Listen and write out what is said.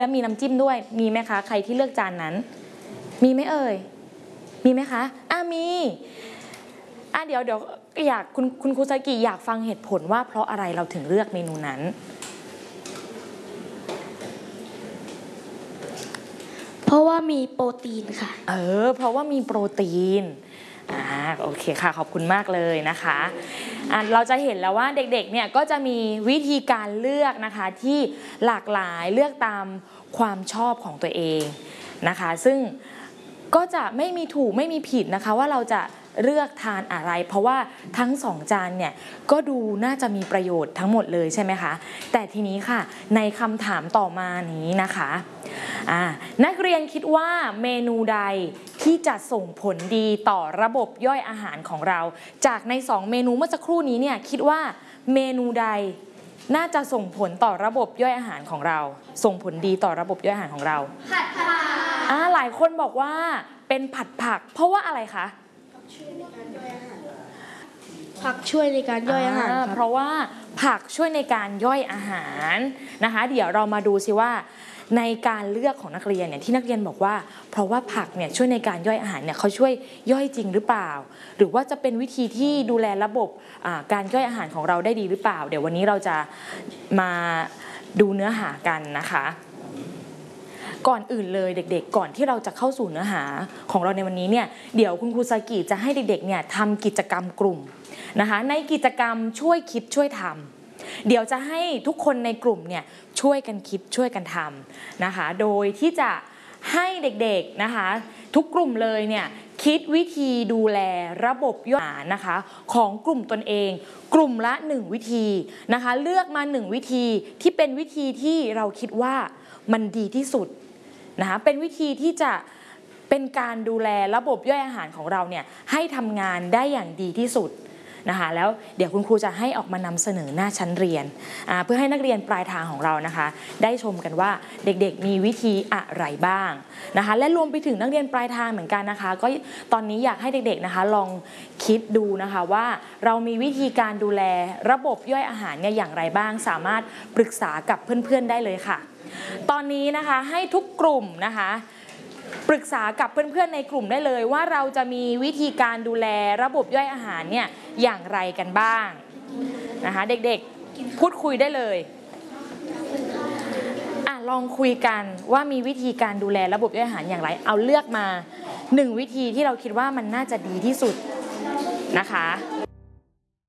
แล้วมีน้ำจิ้มด้วยมีไหมคะใครที่เลือกจานนั้นมีไหมเอ่ยมีไหมคะมีเดี๋ยวอยากคุณครูซากิอยากฟังเหตุผลว่าเพราะอะไรเราถึงเลือกเมนูนั้นเพราะว่ามีโปรตีนค่ะเพราะว่ามีโปรตีนโอเคค่ะขอบคุณมากเลยนะคะเราจะเห็นแล้วว่าเด็กๆเนี่ยก็จะมีวิธีการเลือกนะคะที่หลากหลายเลือกตามความชอบของตัวเองนะคะซึ่งก็จะไม่มีถูกไม่มีผิดนะคะว่าเราจะเลือกทานอะไรเพราะว่าทั้ง2จานเนี่ยก็ดูน่าจะมีประโยชน์ทั้งหมดเลยใช่ไหมคะแต่ทีนี้ค่ะในคำถามต่อมานี้นะคะนักเรียนคิดว่าเมนูใดที่จะส่งผลดีต่อระบบย่อยอาหารของเราจากใน2เมนูเมื่อสักครู่นี้เนี่ยคิดว่าเมนูใดน่าจะส่งผลต่อระบบย่อยอาหารของเราส่งผลดีต่อระบบย่อยอาหารของเราผัดผักหลายคนบอกว่าเป็นผัดผักเพราะว่าอะไรคะผักช่วยในการย่อยอาหารเพราะว่าผักช่วยในการย่อยอาหารนะคะเดี๋ยวเรามาดูซิว่าในการเลือกของนักเรียนเนี่ยที่นักเรียนบอกว่าเพราะว่าผักเนี่ยช่วยในการย่อยอาหารเนี่ยเขาช่วยย่อยจริงหรือเปล่าหรือว่าจะเป็นวิธีที่ดูแลระบบการย่อยอาหารของเราได้ดีหรือเปล่าเดี๋ยววันนี้เราจะมาดูเนื้อหากันนะคะก่อนอื่นเลยเด็กๆก่อนที่เราจะเข้าสู่เนื้อหาของเราในวันนี้เนี่ยเดี๋ยวคุณครูซากิจะให้เด็กๆเนี่ยทำกิจกรรมกลุ่มนะคะในกิจกรรมช่วยคิดช่วยทำเดี๋ยวจะให้ทุกคนในกลุ่มเนี่ยช่วยกันคิดช่วยกันทำนะคะโดยที่จะให้เด็กๆนะคะทุกกลุ่มเลยเนี่ยคิดวิธีดูแลระบบย่อยอาหารนะคะของกลุ่มตนเองกลุ่มละ1วิธีนะคะเลือกมา1วิธีที่เป็นวิธีที่เราคิดว่ามันดีที่สุดนะคะเป็นวิธีที่จะเป็นการดูแลระบบย่อยอาหารของเราเนี่ยให้ทำงานได้อย่างดีที่สุดนะคะแล้วเดี๋ยวคุณครูจะให้ออกมานำเสนอหน้าชั้นเรียนเพื่อให้นักเรียนปลายทางของเรานะคะได้ชมกันว่าเด็กๆมีวิธีอะไรบ้างนะคะและรวมไปถึงนักเรียนปลายทางเหมือนกันนะคะก็ตอนนี้อยากให้เด็กๆนะคะลองคิดดูนะคะว่าเรามีวิธีการดูแลระบบย่อยอาหารเนี่ยอย่างไรบ้างสามารถปรึกษากับเพื่อนๆได้เลยค่ะตอนนี้นะคะให้ทุกกลุ่มนะคะปรึกษากับเพื่อนๆในกลุ่มได้เลยว่าเราจะมีวิธีการดูแลระบบย่อยอาหารเนี่ยอย่างไรกันบ้างนะคะเด็กๆพูดคุยได้เลยลองคุยกันว่ามีวิธีการดูแลระบบย่อยอาหารอย่างไรเอาเลือกมา1วิธีที่เราคิดว่ามันน่าจะดีที่สุดนะคะ